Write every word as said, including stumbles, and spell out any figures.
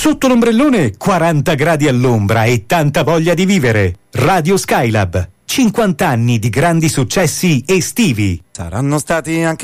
Sotto l'ombrellone quaranta gradi all'ombra e tanta voglia di vivere. Radio Skylab, cinquanta anni di grandi successi estivi. Saranno stati anche